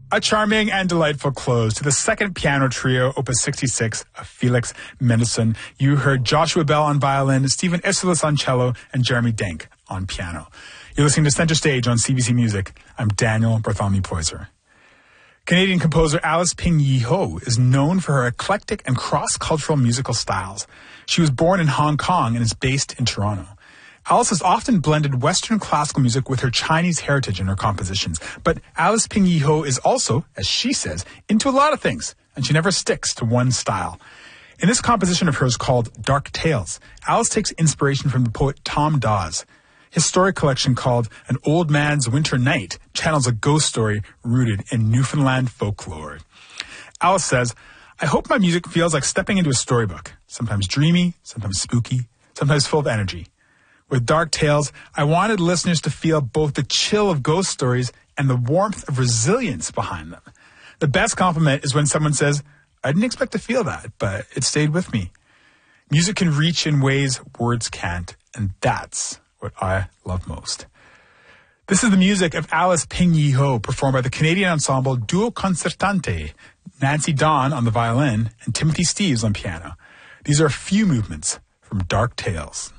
A charming and delightful close to the second piano trio, Opus 66 of Felix Mendelssohn. You heard Joshua Bell on violin, Stephen Isserlis on cello, and Jeremy Denk on piano. You're listening to Center Stage on CBC Music. I'm Daniel Bartholomew Poyser. Canadian composer Alice Ping Yee Ho is known for her eclectic and cross-cultural musical styles. She was born in Hong Kong and is based in Toronto. Alice has often blended Western classical music with her Chinese heritage in her compositions. But Alice Ping Yee Ho is also, as she says, into a lot of things, and she never sticks to one style. In this composition of hers called Dark Tales, Alice takes inspiration from the poet Tom Dawes. His story collection called An Old Man's Winter Night channels a ghost story rooted in Newfoundland folklore. Alice says, I hope my music feels like stepping into a storybook, sometimes dreamy, sometimes spooky, sometimes full of energy. With Dark Tales, I wanted listeners to feel both the chill of ghost stories and the warmth of resilience behind them. The best compliment is when someone says, I didn't expect to feel that, but it stayed with me. Music can reach in ways words can't, and that's what I love most. This is the music of Alice Ping Yee Ho, performed by the Canadian ensemble Duo Concertante, Nancy Dawn on the violin, and Timothy Steeves on piano. These are a few movements from Dark Tales.